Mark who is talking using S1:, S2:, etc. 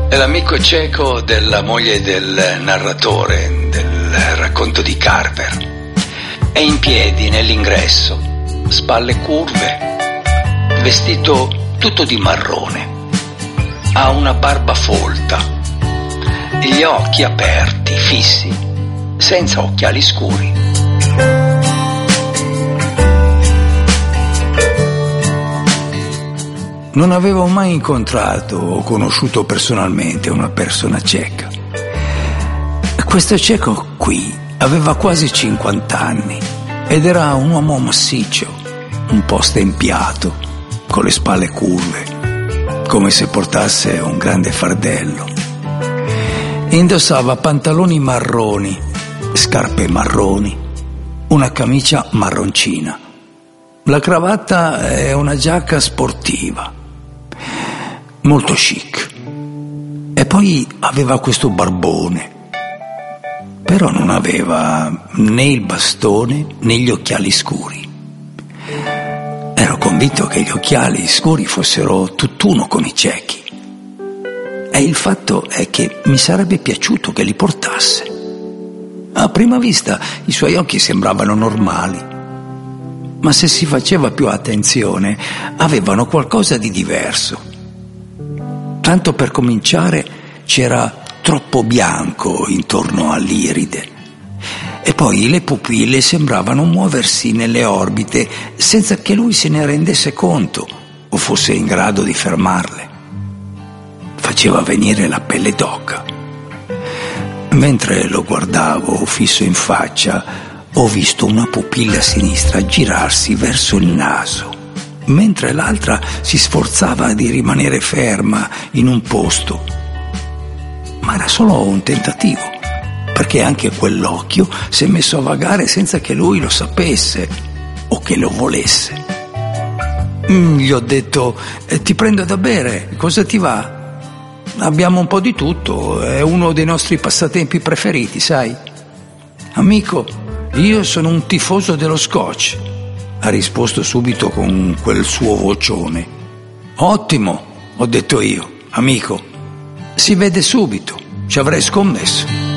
S1: È l'amico cieco della moglie del narratore del racconto di Carver. È in piedi nell'ingresso, spalle curve, vestito tutto di marrone. Ha una barba folta, gli occhi aperti, fissi, senza occhiali scuri.
S2: Non avevo mai incontrato o conosciuto personalmente una persona cieca. Questo cieco qui aveva quasi 50 anni ed era un uomo massiccio, un po' stempiato, con le spalle curve, come se portasse un grande fardello. Indossava pantaloni marroni, scarpe marroni, una camicia marroncina. La cravatta è una giacca sportiva, molto chic. E poi aveva questo barbone, però non aveva né il bastone né gli occhiali scuri. Ero convinto che gli occhiali scuri fossero tutt'uno con i ciechi. E il fatto è che mi sarebbe piaciuto che li portasse. A prima vista i suoi occhi sembravano normali, ma se si faceva più attenzione avevano qualcosa di diverso. Tanto per cominciare c'era troppo bianco intorno all'iride e poi le pupille sembravano muoversi nelle orbite senza che lui se ne rendesse conto o fosse in grado di fermarle. Faceva venire la pelle d'oca. Mentre lo guardavo fisso in faccia, ho visto una pupilla sinistra girarsi verso il naso, mentre l'altra si sforzava di rimanere ferma in un posto. Ma era solo un tentativo, perché anche quell'occhio si è messo a vagare senza che lui lo sapesse o che lo volesse. Gli ho detto: ti prendo da bere, cosa ti va? Abbiamo un po' di tutto, è uno dei nostri passatempi preferiti, sai? Amico, io sono un tifoso dello Scotch, ha risposto subito con quel suo vocione. Ottimo, ho detto io, amico, si vede subito, ci avrei scommesso.